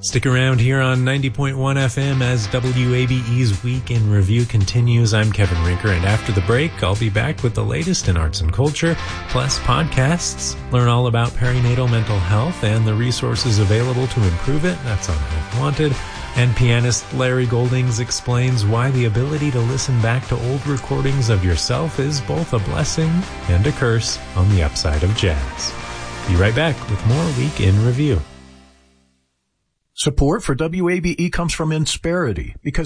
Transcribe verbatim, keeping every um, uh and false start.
Stick around here on ninety point one F M as W A B E's Week in Review continues. I'm Kevin Rinker, and after the break, I'll be back with the latest in arts and culture, plus podcasts. Learn all about perinatal mental health and the resources available to improve it. That's on Health Wanted. And pianist Larry Goldings explains why the ability to listen back to old recordings of yourself is both a blessing and a curse on the upside of jazz. Be right back with more Week in Review. Support for W A B E comes from Insperity, because